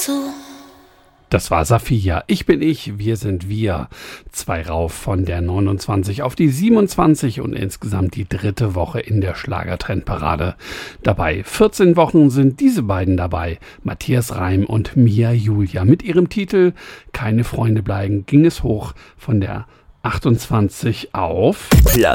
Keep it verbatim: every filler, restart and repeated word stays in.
zu. Das war Safiya. Ich bin ich, wir sind wir. Zwei rauf von der neunundzwanzig auf die siebenundzwanzig und insgesamt die dritte Woche in der Schlagertrendparade. Dabei vierzehn Wochen sind diese beiden dabei. Matthias Reim und Mia Julia. Mit ihrem Titel Keine Freunde bleiben ging es hoch von der achtundzwanzig auf Platz